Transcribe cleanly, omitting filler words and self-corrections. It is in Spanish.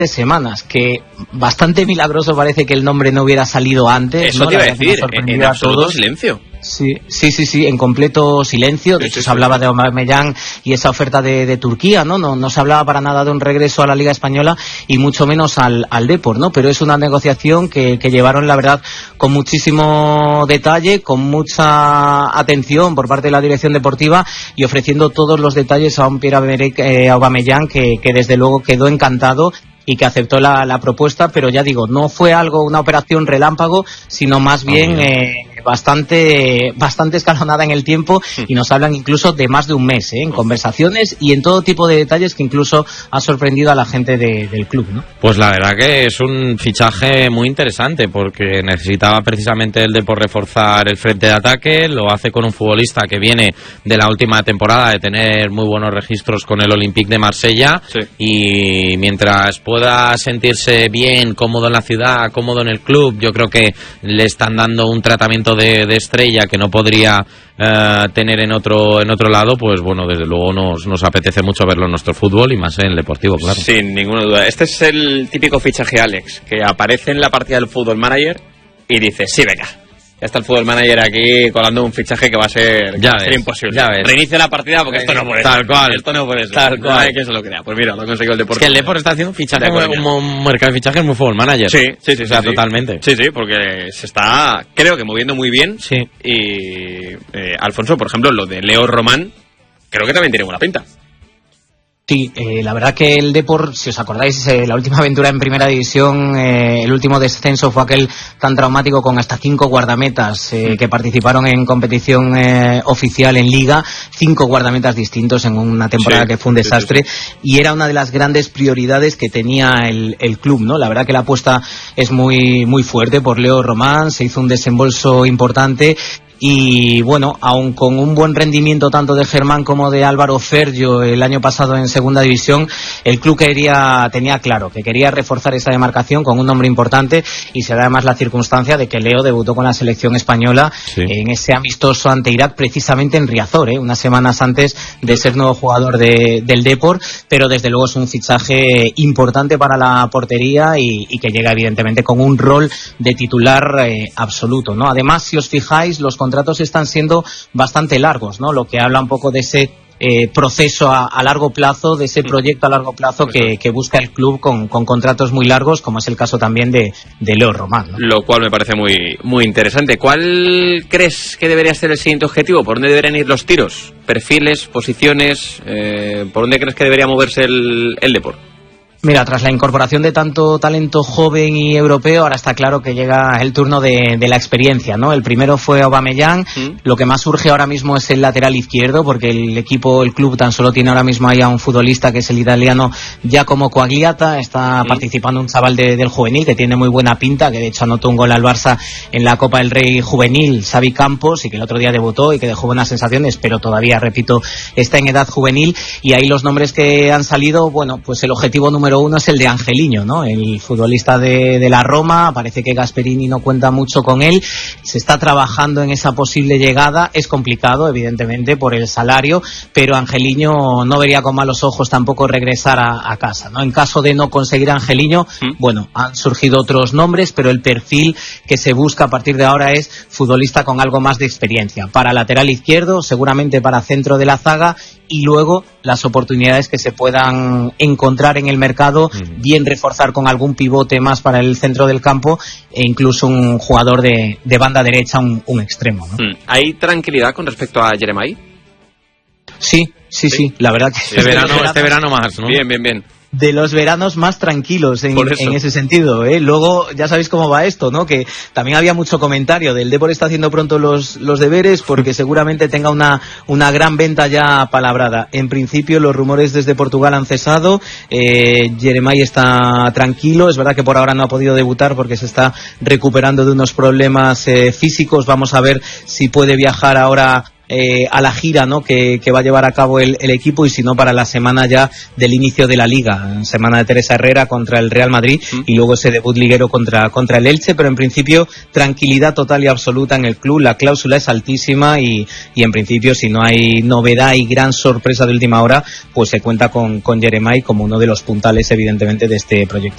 semanas, que bastante milagroso parece que el nombre no hubiera salido antes. Eso te iba a decir, en absoluto silencio. Sí, en completo silencio. De hecho, se hablaba de Aubameyang y esa oferta de Turquía, ¿no? No se hablaba para nada de un regreso a la Liga Española y mucho menos al Depor, ¿no? Pero es una negociación que llevaron, la verdad, con muchísimo detalle, con mucha atención por parte de la dirección deportiva y ofreciendo todos los detalles a un Pierre-Emerick Aubameyang que desde luego quedó encantado y que aceptó la propuesta, pero ya digo, no fue una operación relámpago, sino más bien bastante escalonada en el tiempo, y nos hablan incluso de más de un mes, en conversaciones y en todo tipo de detalles que incluso ha sorprendido a la gente del club, ¿no? Pues la verdad que es un fichaje muy interesante, porque necesitaba precisamente el Depor reforzar el frente de ataque. Lo hace con un futbolista que viene de la última temporada de tener muy buenos registros con el Olympique de Marsella, y mientras pueda sentirse bien, cómodo en la ciudad, cómodo en el club, yo creo que le están dando un tratamiento de estrella que no podría tener en otro lado. Pues bueno, desde luego nos apetece mucho verlo en nuestro fútbol y más en el deportivo, claro. Sin ninguna duda. Este es el típico fichaje, Alex, que aparece en la partida del Fútbol Manager y dice, sí, venga, ya está el Fútbol Manager aquí colando un fichaje que va a ser imposible. Ya ves. Reinicia la partida porque esto no puede ser. Tal cual. Esto no puede ser. Tal cual. No hay que se lo crea. Pues mira, lo ha conseguido el Depor. Es que el Depor está haciendo un fichaje, un mercado de fichajes muy Fútbol Manager. Sí. O sea, totalmente. Sí, porque se está, creo que moviendo muy bien. Sí. Y Alfonso, por ejemplo, lo de Leo Román, creo que también tiene buena pinta. Sí, la verdad que el Depor, si os acordáis, la última aventura en Primera División, el último descenso fue aquel tan traumático con hasta 5 guardametas que participaron en competición oficial en Liga, 5 guardametas distintos en una temporada que fue un desastre, y era una de las grandes prioridades que tenía el club, ¿no? La verdad que la apuesta es muy, muy fuerte por Leo Román, se hizo un desembolso importante. Y bueno, aun con un buen rendimiento tanto de Germán como de Álvaro Fergio el año pasado en Segunda División, el club tenía claro que quería reforzar esa demarcación con un nombre importante, y se da además la circunstancia de que Leo debutó con la selección española en ese amistoso ante Irak, precisamente en Riazor, unas semanas antes de ser nuevo jugador del Depor, pero desde luego es un fichaje importante para la portería y que llega evidentemente con un rol de titular absoluto, ¿no? Además, si os fijáis, los contratos están siendo bastante largos, ¿no? Lo que habla un poco de ese proceso a largo plazo, de ese proyecto a largo plazo que busca el club con contratos muy largos, como es el caso también de Leo Román, ¿no? Lo cual me parece muy, muy interesante. ¿Cuál crees que debería ser el siguiente objetivo? ¿Por dónde deberían ir los tiros? ¿Perfiles, posiciones? ¿Por dónde crees que debería moverse el Depor? Mira, tras la incorporación de tanto talento joven y europeo, ahora está claro que llega el turno de la experiencia, ¿no? El primero fue Aubameyang. Lo que más surge ahora mismo es el lateral izquierdo, porque el club tan solo tiene ahora mismo ahí a un futbolista que es el italiano Giacomo Quagliata. Está participando un chaval del juvenil que tiene muy buena pinta, que de hecho anotó un gol al Barça en la Copa del Rey juvenil, Xavi Campos, y que el otro día debutó y que dejó buenas sensaciones, pero todavía, repito, está en edad juvenil. Y ahí los nombres que han salido, bueno, pues el objetivo número uno es el de Angelino, ¿no? El futbolista de la Roma. Parece que Gasperini no cuenta mucho con él. Se está trabajando en esa posible llegada. Es complicado, evidentemente, por el salario, pero Angelino no vería con malos ojos tampoco regresar a casa, ¿no? En caso de no conseguir a Angelino, bueno, han surgido otros nombres, pero el perfil que se busca a partir de ahora es futbolista con algo más de experiencia. Para lateral izquierdo, seguramente para centro de la zaga, y luego las oportunidades que se puedan encontrar en el mercado, bien reforzar con algún pivote más para el centro del campo, e incluso un jugador de banda derecha, un extremo, ¿no? ¿Hay tranquilidad con respecto a Jeremai? Sí, la verdad que este verano más, ¿no? Bien. De los veranos más tranquilos en ese sentido, ¿eh? Luego ya sabéis cómo va esto, ¿no? Que también había mucho comentario del Depor está haciendo pronto los deberes porque seguramente tenga una gran venta ya palabrada. En principio los rumores desde Portugal han cesado. Jeremai está tranquilo. Es verdad que por ahora no ha podido debutar porque se está recuperando de unos problemas físicos. Vamos a ver si puede viajar ahora a la gira, ¿no? que va a llevar a cabo el equipo, y si no, para la semana ya del inicio de la Liga, semana de Teresa Herrera contra el Real Madrid, y luego ese debut liguero contra el Elche. Pero en principio tranquilidad total y absoluta en el club. La cláusula es altísima y en principio, si no hay novedad y gran sorpresa de última hora, pues se cuenta con Jeremai como uno de los puntales evidentemente de este proyecto.